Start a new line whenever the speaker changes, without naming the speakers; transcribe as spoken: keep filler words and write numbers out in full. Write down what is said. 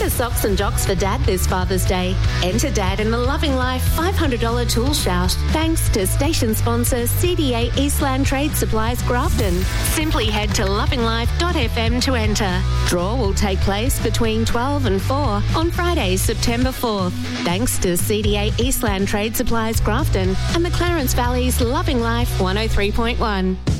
Better socks and jocks for Dad this Father's Day. Enter Dad in the Loving Life five hundred dollars tool shout thanks to station sponsor C D A Eastland Trade Supplies Grafton. Simply head to loving life dot f m to enter. Draw will take place between twelve and four on Friday, September fourth. Thanks to C D A Eastland Trade Supplies Grafton and the Clarence Valley's Loving Life one oh three point one.